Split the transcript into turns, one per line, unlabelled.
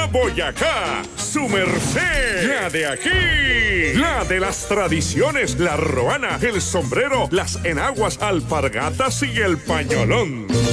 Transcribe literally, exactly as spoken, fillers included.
Boyacá, su merced, la de aquí, la de las tradiciones, la roana, el sombrero, las enaguas, alpargatas y el pañolón.